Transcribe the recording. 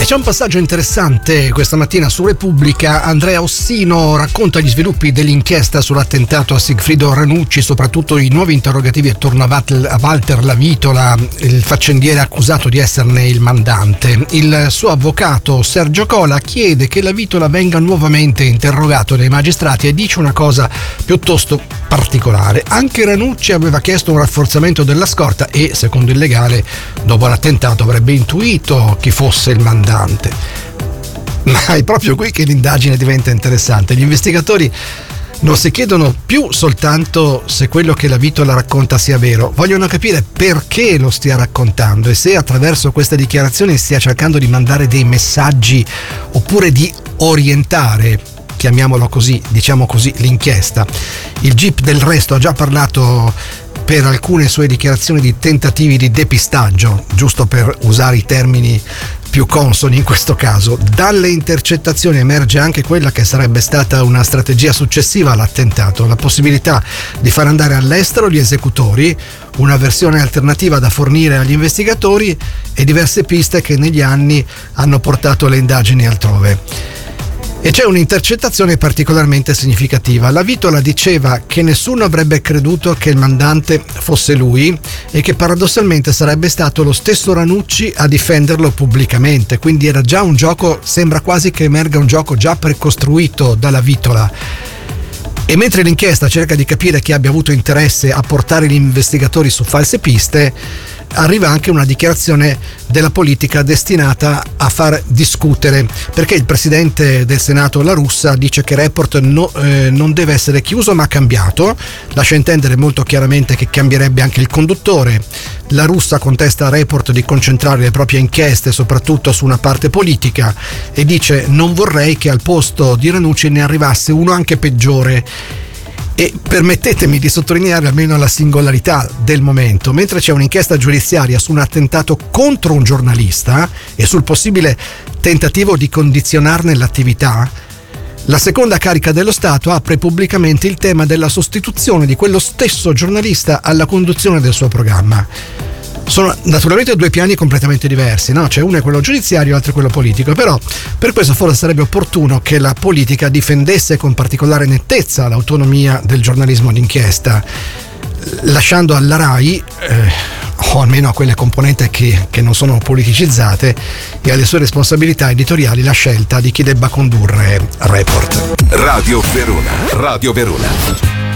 C'è un passaggio interessante questa mattina su Repubblica. Andrea Ossino racconta gli sviluppi dell'inchiesta sull'attentato a Sigfrido Ranucci, soprattutto i nuovi interrogativi attorno a Walter Lavitola, il faccendiere accusato di esserne il mandante. Il suo avvocato Sergio Cola chiede che Lavitola venga nuovamente interrogato dai magistrati e dice una cosa piuttosto particolare. Anche Ranucci aveva chiesto un rafforzamento della scorta e, secondo il legale, dopo l'attentato avrebbe intuito chi fosse il mandante. Ma è proprio qui che l'indagine diventa interessante. Gli investigatori non si chiedono più soltanto se quello che Lavitola racconta sia vero, vogliono capire perché lo stia raccontando e se attraverso queste dichiarazioni stia cercando di mandare dei messaggi oppure di orientare, chiamiamolo così, diciamo così, l'inchiesta. Il GIP del resto ha già parlato per alcune sue dichiarazioni di tentativi di depistaggio, giusto per usare i termini più consoni in questo caso. Dalle intercettazioni emerge anche quella che sarebbe stata una strategia successiva all'attentato, la possibilità di far andare all'estero gli esecutori, una versione alternativa da fornire agli investigatori e diverse piste che negli anni hanno portato le indagini altrove. E c'è un'intercettazione particolarmente significativa. Lavitola diceva che nessuno avrebbe creduto che il mandante fosse lui e che paradossalmente sarebbe stato lo stesso Ranucci a difenderlo pubblicamente, quindi era già un gioco, sembra quasi che emerga un gioco già precostruito da Lavitola. E mentre l'inchiesta cerca di capire chi abbia avuto interesse a portare gli investigatori su false piste, arriva anche una dichiarazione della politica destinata a far discutere, perché il presidente del Senato La Russa dice che Report non deve essere chiuso ma cambiato, lascia intendere molto chiaramente che cambierebbe anche il conduttore. La Russa contesta a Report di concentrare le proprie inchieste soprattutto su una parte politica e dice: non vorrei che al posto di Ranucci ne arrivasse uno anche peggiore. E permettetemi di sottolineare almeno la singolarità del momento. Mentre c'è un'inchiesta giudiziaria su un attentato contro un giornalista e sul possibile tentativo di condizionarne l'attività, la seconda carica dello Stato apre pubblicamente il tema della sostituzione di quello stesso giornalista alla conduzione del suo programma. Sono naturalmente due piani completamente diversi, no? Cioè uno è quello giudiziario e l'altro è quello politico, però per questo forse sarebbe opportuno che la politica difendesse con particolare nettezza l'autonomia del giornalismo d'inchiesta, lasciando alla RAI, o almeno a quelle componenti che non sono politicizzate, e alle sue responsabilità editoriali la scelta di chi debba condurre Report. Radio Verona.